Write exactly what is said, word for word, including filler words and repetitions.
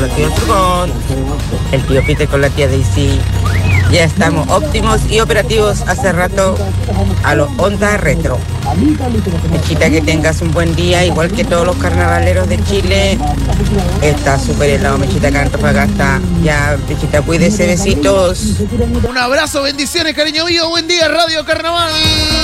los tíos Trugón, el tío Peter con la tía Daisy. Ya estamos óptimos y operativos hace rato a los Ondas Retro. Mechita, que tengas un buen día, igual que todos los carnavaleros de Chile. Está súper helado, Mechita, acá en Antofagasta. Ya, Mechita, cuídese, besitos. Un abrazo, bendiciones, cariño mío. Buen día, Radio Carnaval.